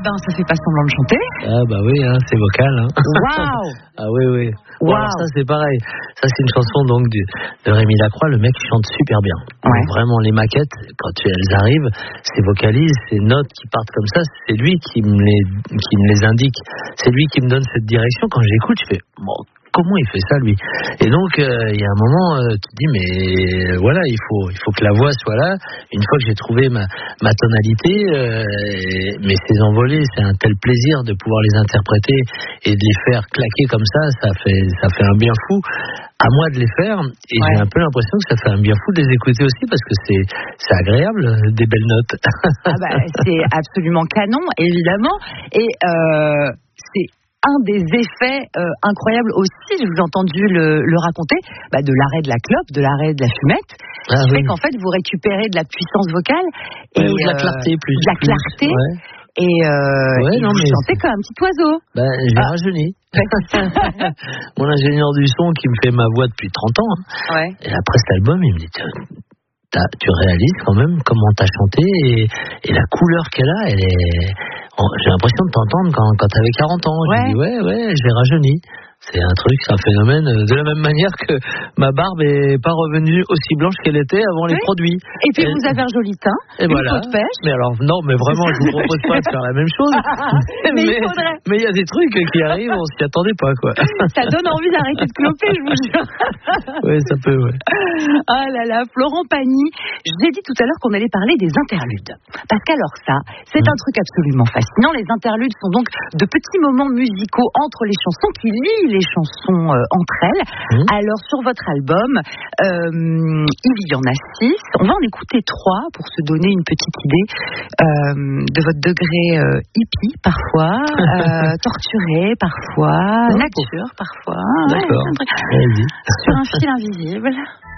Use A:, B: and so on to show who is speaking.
A: ben, ça fait pas semblant de chanter.
B: Ah bah oui, hein, c'est vocal. Hein.
A: Waouh.
B: Ah oui, oui.
A: Wow.
B: Alors ça c'est pareil. Ça c'est une chanson donc de Rémi Lacroix. Le mec il chante super bien.
A: Ouais.
B: Vraiment les maquettes quand elles arrivent, ces vocalises, ces notes qui partent comme ça, c'est lui qui me les indique. C'est lui qui me donne cette direction. Quand j'écoute, je fais bon. Comment il fait ça lui? Et donc il y a un moment tu te dis mais voilà il faut que la voix soit là. Une fois que j'ai trouvé ma tonalité, mais ces envolées c'est un tel plaisir de pouvoir les interpréter et de les faire claquer comme ça fait un bien fou. À moi de les faire et j'ai un peu l'impression que ça fait un bien fou de les écouter aussi parce que c'est agréable des belles notes.
A: Ah bah, c'est absolument canon évidemment et c'est un des effets incroyables aussi, je vous ai entendu le raconter, de l'arrêt de la clope, de l'arrêt de la fumette, qui fait qu'en fait vous récupérez de la puissance vocale et
B: de la clarté plus.
A: De la clarté.
B: Ouais.
A: Et vous chantez comme un petit oiseau.
B: J'ai rajeuni. Mon ingénieur du son qui me fait ma voix depuis 30 ans. Hein. Ouais. Et après cet album, il me dit tu réalises quand même comment t'as chanté et la couleur qu'elle a, j'ai l'impression de t'entendre quand t'avais 40 ans. Ouais. Je dis ouais, j'ai rajeuni. C'est un truc, c'est un phénomène de la même manière que ma barbe est pas revenue aussi blanche qu'elle était avant les produits.
A: Et puis vous avez un joli teint, une peau de pêche.
B: Mais alors non, mais vraiment, je vous propose pas de faire la même chose. mais il y a des trucs qui arrivent, on s'y attendait pas quoi.
A: Ça donne envie d'arrêter de cloper, je vous jure.
B: Oui, ça peut. Ouais.
A: Ah là là, Florent Pagny. Je vous ai dit tout à l'heure qu'on allait parler des interludes. Parce qu'alors ça, c'est un truc absolument fascinant. Les interludes sont donc de petits moments musicaux entre les chansons qui lient les chansons entre elles. Alors sur votre album, il y en a 6. On va en écouter 3 pour se donner une petite idée de votre degré hippie parfois, torturé parfois, nature parfois.
B: D'accord.
A: Sur un fil invisible.